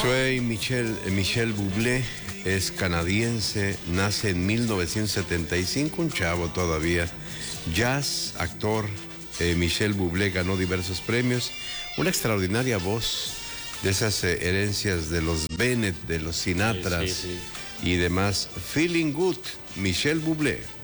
Michel Bublé es canadiense, nace en 1975, un chavo todavía. Jazz, actor. Michel Bublé ganó diversos premios, una extraordinaria voz, de esas herencias de los Bennett, de los Sinatras, sí. y demás. Feeling Good, Michel Bublé.